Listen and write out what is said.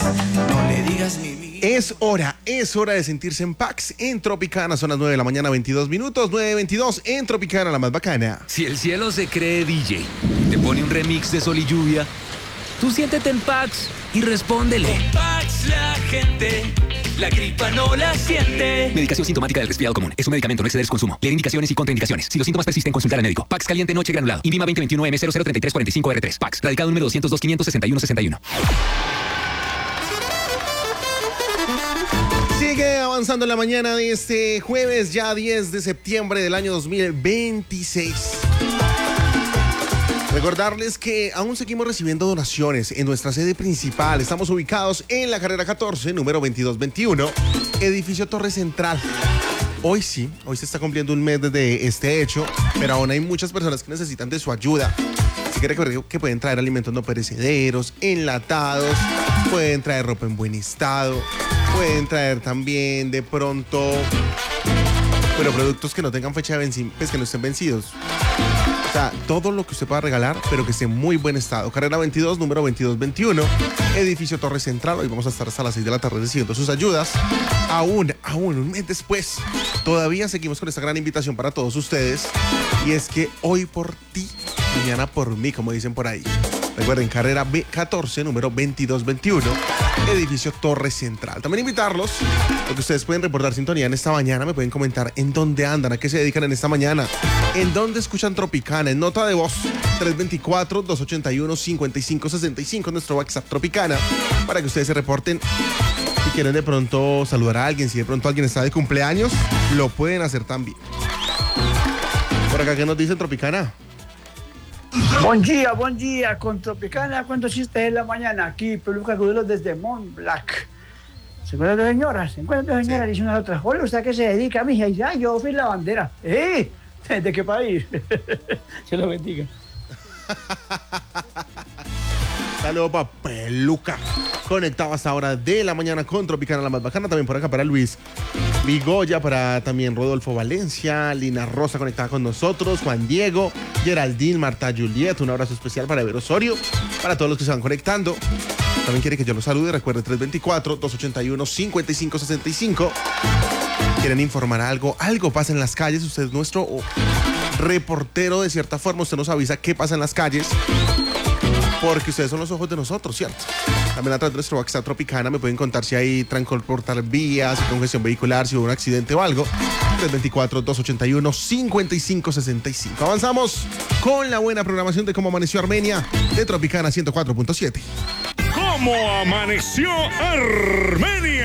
No le digas mi vida. Es hora de sentirse en Pax en Tropicana. Son las 9 de la mañana, 22 minutos, 9:22 en Tropicana, la más bacana. Si el cielo se cree DJ, te pone un remix de Sol y Lluvia, tú siéntete en Pax y respóndele. Con Pax la gente, la gripa no la siente. Medicación sintomática del resfriado común. Es un medicamento, no exceder su consumo. Leer indicaciones y contraindicaciones. Si los síntomas persisten, consultar al médico. Pax caliente noche granulado. INVIMA 2021M003345R3. Pax. Radicado número 202-561-61. Sigue avanzando la mañana de este jueves, ya 10 de septiembre del año 2026. Recordarles que aún seguimos recibiendo donaciones en nuestra sede principal. Estamos ubicados en la carrera 14, número 2221, edificio Torre Central. Hoy se está cumpliendo un mes desde este hecho, pero aún hay muchas personas que necesitan de su ayuda. Así que recuerden que pueden traer alimentos no perecederos, enlatados, pueden traer ropa en buen estado, pueden traer también de pronto, pero productos que no tengan fecha de vencimiento, pues que no estén vencidos. O sea, todo lo que usted pueda regalar, pero que esté en muy buen estado. Carrera 22, número 2221, edificio Torre Central. Hoy vamos a estar hasta las 6 de la tarde recibiendo sus ayudas. Aún, un mes después, todavía seguimos con esta gran invitación para todos ustedes. Y es que hoy por ti, mañana por mí, como dicen por ahí. Recuerden, carrera B14, número 2221, edificio Torre Central. También invitarlos, porque ustedes pueden reportar sintonía en esta mañana, me pueden comentar en dónde andan, a qué se dedican en esta mañana, en dónde escuchan Tropicana, en nota de voz, 324-281-5565, nuestro WhatsApp Tropicana, para que ustedes se reporten. Si quieren de pronto saludar a alguien, si de pronto alguien está de cumpleaños, lo pueden hacer también. Por acá, ¿qué nos dicen Tropicana? Buen día, con Tropicana, ¿cuántos chistes en la mañana? Aquí, Peluca Gudulos desde Mont Blanc. ¿Se encuentran dos señoras? Sí. Dice una a otra. Hola, ¿usted a qué se dedica, mija? Y dice, yo fui la bandera. ¿De qué país? Se lo bendiga. Saludos para Peluca, conectado hasta ahora de la mañana con Tropicana, la más bacana. También por acá para Luis Vigoya, para también Rodolfo Valencia, Lina Rosa conectada con nosotros, Juan Diego, Geraldine, Marta Juliet, un abrazo especial para Ever Osorio, para todos los que se van conectando. También quiere que yo los salude, recuerde 324-281-5565. ¿Quieren informar algo pasa en las calles? Usted es nuestro reportero de cierta forma, usted nos avisa qué pasa en las calles, porque ustedes son los ojos de nosotros, ¿cierto? También a través de nuestro WhatsApp Tropicana me pueden contar si hay transportar vías, si hay congestión vehicular, si hubo un accidente o algo. 324-281-5565. Avanzamos con la buena programación de Cómo Amaneció Armenia de Tropicana 104.7. ¿Cómo amaneció Armenia?